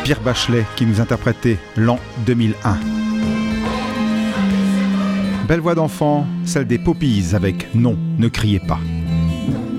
Pierre Bachelet qui nous interprétait l'an 2001. Belle voix d'enfant, celle des Poppies avec Non, ne criez pas.